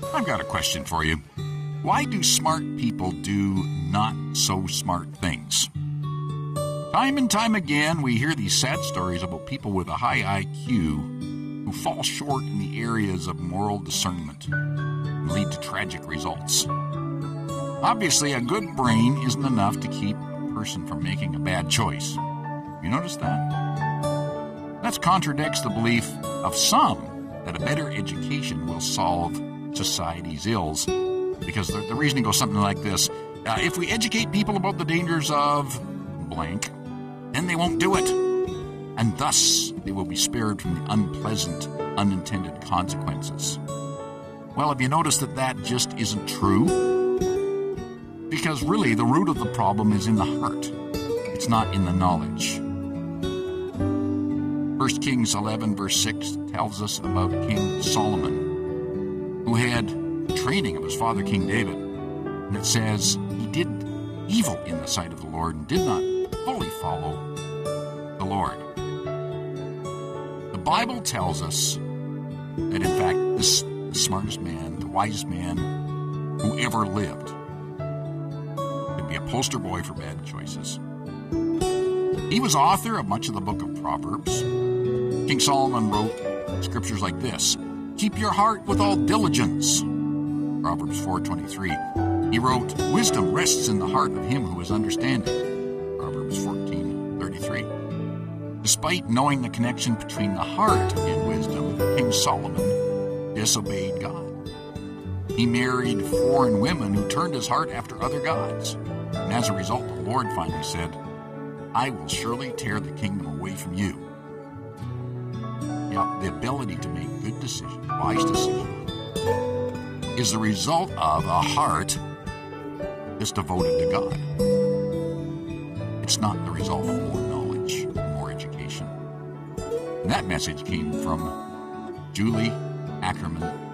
I've got a question for you. Why do smart people do not so smart things? Time and time again, we hear these sad stories about people with a high IQ who fall short in the areas of moral discernment and lead to tragic results. Obviously, a good brain isn't enough to keep a person from making a bad choice. You notice that? That contradicts the belief of some that a better education will solve society's ills, because the reasoning goes something like this. If we educate people about the dangers of blank, then they won't do it, and thus they will be spared from the unpleasant, unintended consequences. Well, have you noticed that just isn't true? Because really, the root of the problem is in the heart. It's not in the knowledge. 1 Kings 11, verse 6 tells us about King Solomon, who had training of his father, King David. And it says he did evil in the sight of the Lord and did not fully follow the Lord. The Bible tells us that, in fact, the smartest man, the wisest man who ever lived, could be a poster boy for bad choices. He was author of much of the book of Proverbs. King Solomon wrote scriptures like this: "Keep your heart with all diligence," Proverbs 4:23. He wrote, "Wisdom rests in the heart of him who is understanding," Proverbs 14:33. Despite knowing the connection between the heart and wisdom, King Solomon disobeyed God. He married foreign women who turned his heart after other gods. And as a result, the Lord finally said, "I will surely tear the kingdom away from you." The ability to make good decisions, wise decisions, is the result of a heart that's devoted to God. It's not the result of more knowledge, more education. And that message came from Julie Ackerman